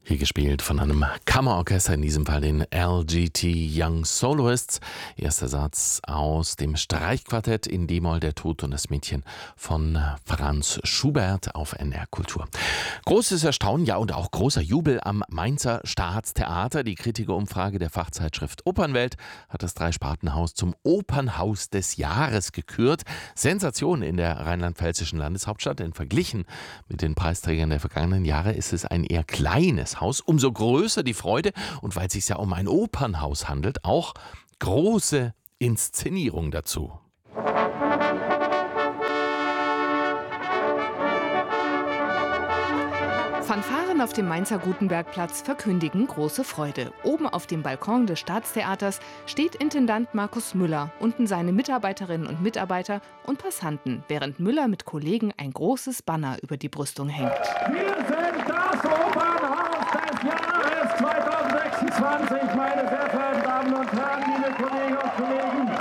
Hier gespielt von einem Kammerorchester, in diesem Fall den LGT Young Soloists. Erster Satz aus dem Streichquartett in D-Moll, Der Tod und das Mädchen von Franz Schubert auf NR Kultur. Großes Erstaunen, ja, und auch großer Jubel am Mainzer Staatstheater. Die Kritikerumfrage der Fachzeitschrift Opernwelt hat das Dreispartenhaus zum Opernhaus des Jahres gekürt. Sensation in der rheinland-pfälzischen Landeshauptstadt, denn verglichen mit den Preisträgern der vergangenen Jahre ist es ein eher kleines Haus. Umso größer die Freude und weil es sich ja um ein Opernhaus handelt, auch große Inszenierung dazu. Fanfaren auf dem Mainzer Gutenbergplatz verkündigen große Freude. Oben auf dem Balkon des Staatstheaters steht Intendant Markus Müller, unten seine Mitarbeiterinnen und Mitarbeiter und Passanten, während Müller mit Kollegen ein großes Banner über die Brüstung hängt. Wir sind das Opernhaus des Jahres 2026, meine sehr verehrten Damen und Herren, liebe Kolleginnen und Kollegen.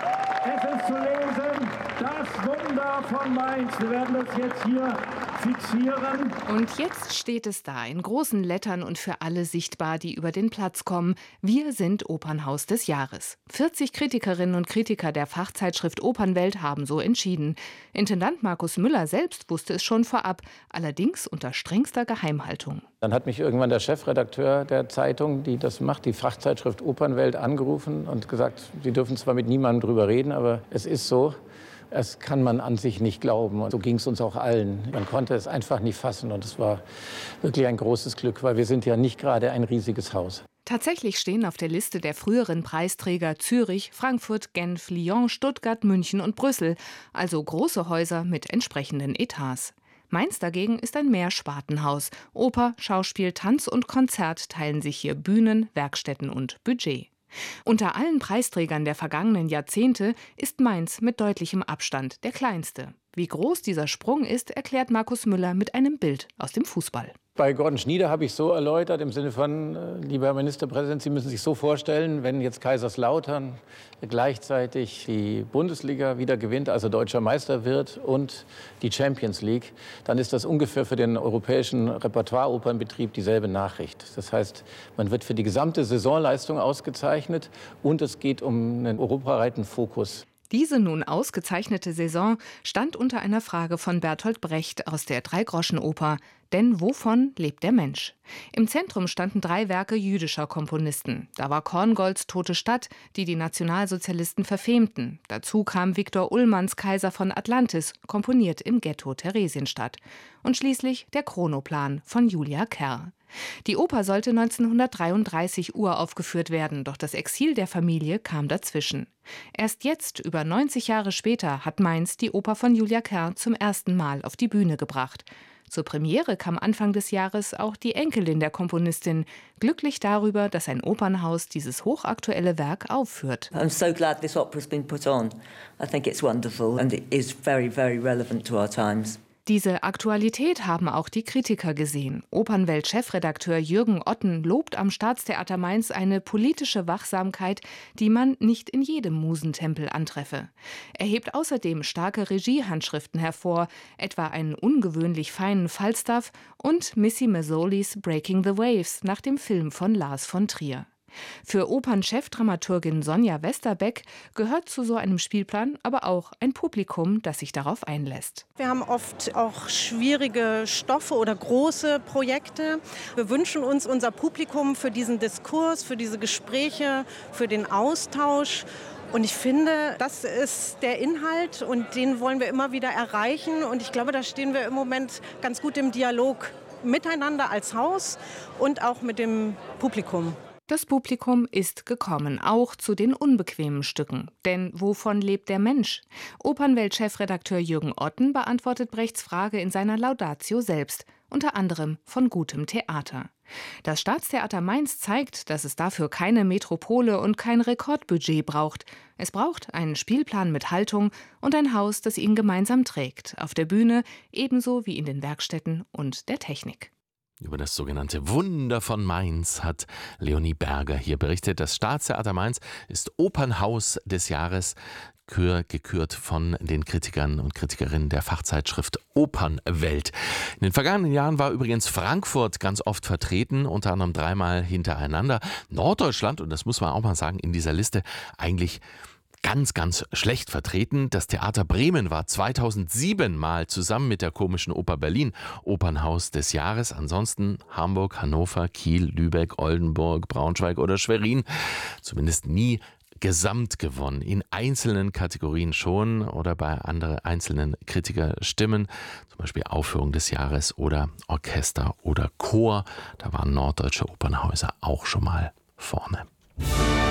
Es ist zu lesen, das Wunder von Mainz. Wir werden das jetzt hier fixieren. Und jetzt steht es da in großen Lettern und für alle sichtbar, die über den Platz kommen. Wir sind Opernhaus des Jahres. 40 Kritikerinnen und Kritiker der Fachzeitschrift Opernwelt haben so entschieden. Intendant Markus Müller selbst wusste es schon vorab, allerdings unter strengster Geheimhaltung. Dann hat mich irgendwann der Chefredakteur der Zeitung, die das macht, die Fachzeitschrift Opernwelt, angerufen und gesagt, Sie dürfen zwar mit niemandem drüber reden, aber es ist so. Das kann man an sich nicht glauben. Und so ging es uns auch allen. Man konnte es einfach nicht fassen. Und es war wirklich ein großes Glück, weil wir sind ja nicht gerade ein riesiges Haus. Tatsächlich stehen auf der Liste der früheren Preisträger Zürich, Frankfurt, Genf, Lyon, Stuttgart, München und Brüssel. Also große Häuser mit entsprechenden Etats. Mainz dagegen ist ein Mehrspartenhaus. Oper, Schauspiel, Tanz und Konzert teilen sich hier Bühnen, Werkstätten und Budget. Unter allen Preisträgern der vergangenen Jahrzehnte ist Mainz mit deutlichem Abstand der kleinste. Wie groß dieser Sprung ist, erklärt Markus Müller mit einem Bild aus dem Fußball. Bei Gordon Schnieder habe ich so erläutert, im Sinne von, lieber Herr Ministerpräsident, Sie müssen sich so vorstellen, wenn jetzt Kaiserslautern gleichzeitig die Bundesliga wieder gewinnt, also deutscher Meister wird und die Champions League, dann ist das ungefähr für den europäischen Repertoire-Opernbetrieb dieselbe Nachricht. Das heißt, man wird für die gesamte Saisonleistung ausgezeichnet und es geht um einen europaweiten Fokus. Diese nun ausgezeichnete Saison stand unter einer Frage von Bertolt Brecht aus der Dreigroschenoper. Denn wovon lebt der Mensch? Im Zentrum standen 3 Werke jüdischer Komponisten. Da war Korngolds Tote Stadt, die die Nationalsozialisten verfemten. Dazu kam Viktor Ullmanns Kaiser von Atlantis, komponiert im Ghetto Theresienstadt. Und schließlich der Chronoplan von Julia Kerr. Die Oper sollte 1933 uraufgeführt werden, doch das Exil der Familie kam dazwischen. Erst jetzt, über 90 Jahre später, hat Mainz die Oper von Julia Kerr zum ersten Mal auf die Bühne gebracht. Zur Premiere kam Anfang des Jahres auch die Enkelin der Komponistin, glücklich darüber, dass ein Opernhaus dieses hochaktuelle Werk aufführt. I'm so glad this opera's been put on. I think it's wonderful and it is very, very relevant to our times. Diese Aktualität haben auch die Kritiker gesehen. Opernwelt-Chefredakteur Jürgen Otten lobt am Staatstheater Mainz eine politische Wachsamkeit, die man nicht in jedem Musentempel antreffe. Er hebt außerdem starke Regiehandschriften hervor, etwa einen ungewöhnlich feinen Falstaff und Missy Mazzolis Breaking the Waves nach dem Film von Lars von Trier. Für Opernchefdramaturgin Sonja Westerbeck gehört zu so einem Spielplan aber auch ein Publikum, das sich darauf einlässt. Wir haben oft auch schwierige Stoffe oder große Projekte. Wir wünschen uns unser Publikum für diesen Diskurs, für diese Gespräche, für den Austausch. Und ich finde, das ist der Inhalt und den wollen wir immer wieder erreichen. Und ich glaube, da stehen wir im Moment ganz gut im Dialog miteinander als Haus und auch mit dem Publikum. Das Publikum ist gekommen, auch zu den unbequemen Stücken. Denn wovon lebt der Mensch? Opernwelt-Chefredakteur Jürgen Otten beantwortet Brechts Frage in seiner Laudatio selbst, unter anderem von gutem Theater. Das Staatstheater Mainz zeigt, dass es dafür keine Metropole und kein Rekordbudget braucht. Es braucht einen Spielplan mit Haltung und ein Haus, das ihn gemeinsam trägt, auf der Bühne ebenso wie in den Werkstätten und der Technik. Über das sogenannte Wunder von Mainz hat Leonie Berger hier berichtet. Das Staatstheater Mainz ist Opernhaus des Jahres. gekürt von den Kritikern und Kritikerinnen der Fachzeitschrift Opernwelt. In den vergangenen Jahren war übrigens Frankfurt ganz oft vertreten, unter anderem 3-mal hintereinander. Norddeutschland, und das muss man auch mal sagen, in dieser Liste eigentlich ganz, ganz schlecht vertreten. Das Theater Bremen war 2007 mal zusammen mit der Komischen Oper Berlin Opernhaus des Jahres. Ansonsten Hamburg, Hannover, Kiel, Lübeck, Oldenburg, Braunschweig oder Schwerin zumindest nie gesamt gewonnen. In einzelnen Kategorien schon oder bei anderen einzelnen Kritikerstimmen, zum Beispiel Aufführung des Jahres oder Orchester oder Chor. Da waren norddeutsche Opernhäuser auch schon mal vorne.